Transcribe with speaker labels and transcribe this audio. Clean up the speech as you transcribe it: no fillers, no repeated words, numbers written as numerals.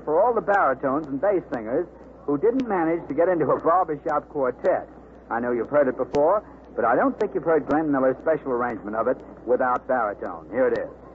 Speaker 1: for all the baritones and bass singers who didn't manage to get into a barbershop quartet. I know you've heard it before, but I don't think you've heard Glenn Miller's special arrangement of it without baritone. Here it is.